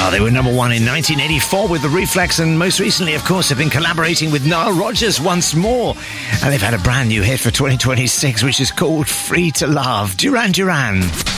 Well, they were number one in 1984 with The Reflex, and most recently, of course, have been collaborating with Nile Rodgers once more. And they've had a brand new hit for 2026, which is called Free to Love. Duran Duran.